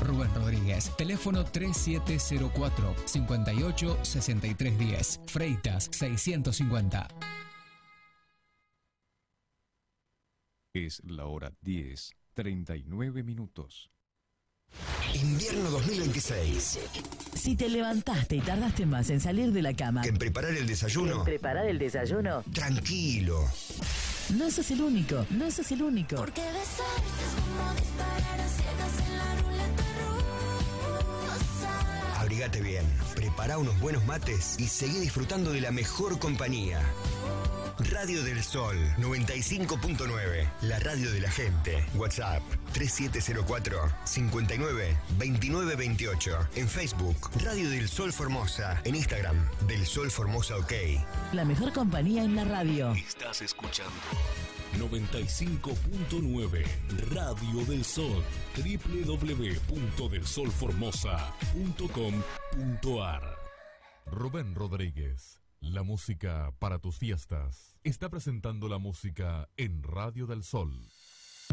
Rubén Rodríguez. Teléfono 3704 58 63 10. Freitas 650. Es la hora 10:39. Invierno 2026. Si te levantaste y tardaste más en salir de la cama que en preparar el desayuno. Tranquilo. No sos el único, no sos el único. Porque besarte es como disparar a ciegas en la ruleta rusa. Abrigate bien, prepara unos buenos mates y seguí disfrutando de la mejor compañía. Radio del Sol 95.9, la radio de la gente. WhatsApp 3704 59 29 28. En Facebook, Radio del Sol Formosa. En Instagram, Del Sol Formosa OK. La mejor compañía en la radio. Estás escuchando 95.9 Radio del Sol. www.delsolformosa.com.ar. Rubén Rodríguez, la música para tus fiestas. Está presentando la música en Radio del Sol.